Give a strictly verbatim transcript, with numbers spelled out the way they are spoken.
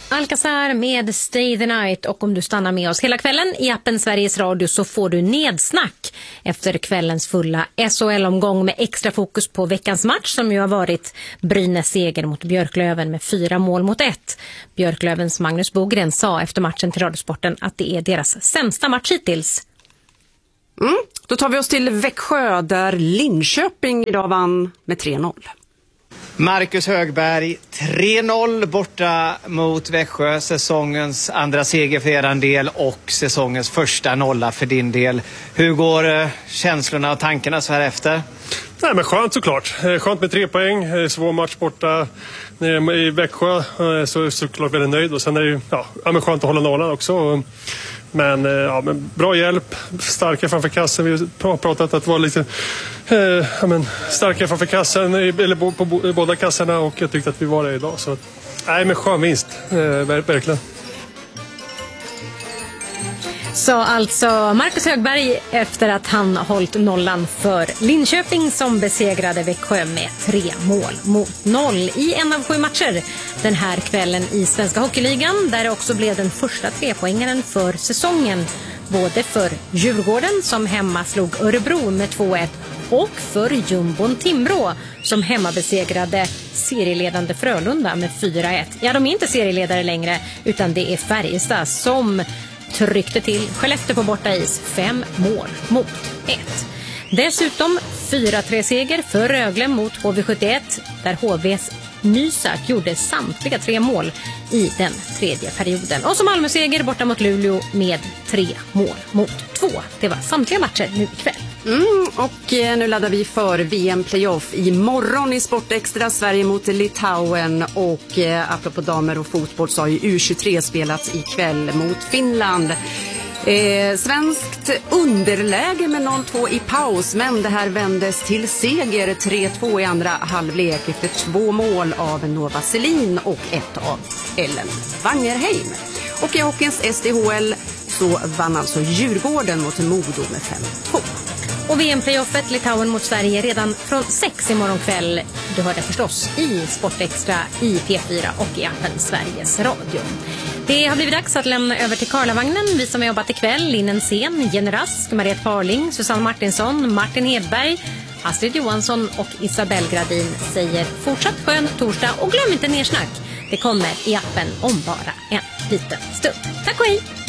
Alcazar med Stay the Night, och om du stannar med oss hela kvällen i appen Sveriges Radio så får du nedsnack efter kvällens fulla S H L-omgång med extra fokus på veckans match som ju har varit Brynäs seger mot Björklöven med fyra mål mot ett. Björklövens Magnus Bogren sa efter matchen till Radiosporten att det är deras sämsta match hittills. Mm, då tar vi oss till Växjö där Linköping idag vann med tre noll. Marcus Högberg, tre noll borta mot Växjö, säsongens andra seger för er del och säsongens första nolla för din del. Hur går känslorna och tankarna så här efter? Nej, men skönt såklart. Skönt med tre poäng, svår match borta i Växjö, så såklart väldigt nöjd. Och sen är det ju ja, men skönt att hålla nollan också. Men, ja, men bra hjälp, starka framför kassen. Vi har pratat att det var lite eh, ja, men, starka framför kassen, eller på, på, på båda kassorna, och jag tyckte att vi var det idag. Så nej, men skön vinst, eh, verkligen. Så alltså Marcus Högberg efter att han hållit nollan för Linköping som besegrade Växjö med tre mål mot noll i en av sju matcher den här kvällen i Svenska Hockeyligan, där det också blev den första trepoängaren för säsongen, både för Djurgården som hemma slog Örebro med två ett och för Jumbon Timrå som hemma besegrade serieledande Frölunda med fyra ett. Ja, de är inte serieledare längre, utan det är Färjestad som tryckte till Skellefteå på borta is fem mål mot ett. Dessutom fyra tre seger för Rögle mot H V sjuttioett, där H V:s Nysak gjorde samtliga tre mål i den tredje perioden. Och som Malmö-seger borta mot Luleå med tre mål mot två. Det var samtliga matcher nu ikväll. Mm, och nu laddar vi för V M-playoff imorgon i Sportextra, Sverige mot Litauen, och eh, apropå damer och fotboll så har ju U tjugotre spelats ikväll mot Finland. Eh, svenskt underläge med noll två i paus, men det här vändes till seger tre två i andra halvlek efter två mål av Nova Selin och ett av Ellen Wangerheim. Och i hockeyns S D H L så vann alltså Djurgården mot Modo med fem två. Och V M-playoffet Litauen mot Sverige redan från sex imorgon kväll. Du hör det förstås i Sportextra, i P fyra och i appen Sveriges Radio. Det har blivit dags att lämna över till Karlavagnen. Vi som har jobbat ikväll: Linnen Sen, Jenny Rask, Mariette Parling, Susanne Martinsson, Martin Hedberg, Astrid Johansson och Isabel Gradin säger fortsatt skön torsdag, och glöm inte nersnack. Det kommer i appen om bara en liten stund. Tack och hej!